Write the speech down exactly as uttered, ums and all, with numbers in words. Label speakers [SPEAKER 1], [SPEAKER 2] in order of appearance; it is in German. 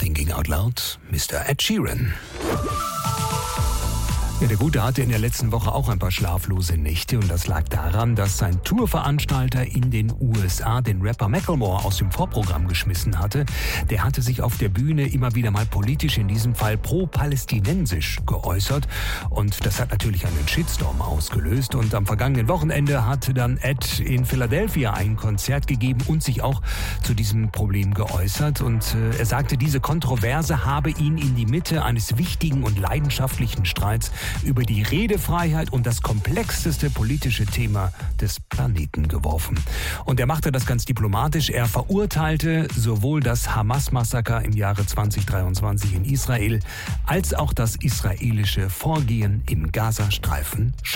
[SPEAKER 1] Thinking Out Loud, Mister Ed Sheeran. Ja, der Gute hatte in der letzten Woche auch ein paar schlaflose Nächte und das lag daran, dass sein Tourveranstalter in den U S A den Rapper Macklemore aus dem Vorprogramm geschmissen hatte. Der hatte sich auf der Bühne immer wieder mal politisch, in diesem Fall pro-palästinensisch, geäußert und das hat natürlich einen Shitstorm ausgelöst und am vergangenen Wochenende hatte dann Ed in Philadelphia ein Konzert gegeben und sich auch zu diesem Problem geäußert und äh, er sagte, diese Kontroverse habe ihn in die Mitte eines wichtigen und leidenschaftlichen Streits über die Redefreiheit und das komplexeste politische Thema des Planeten geworfen. Und er machte das ganz diplomatisch. Er verurteilte sowohl das Hamas-Massaker im Jahre zwanzig dreiundzwanzig in Israel als auch das israelische Vorgehen im Gazastreifen.